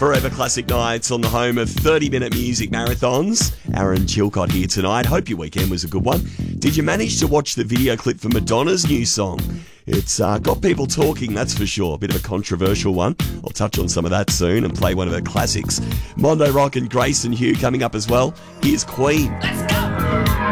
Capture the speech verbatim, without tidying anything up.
Forever Classic Nights on the home of thirty-minute music marathons. Aaron Chilcott here tonight. Hope your weekend was a good one. Did you manage to watch the video clip for Madonna's new song? It's uh, got people talking, that's for sure. A bit of a controversial one. I'll touch on some of that soon and play one of her classics. Mondo Rock and Grace and Hugh coming up as well. Here's Queen. Let's go!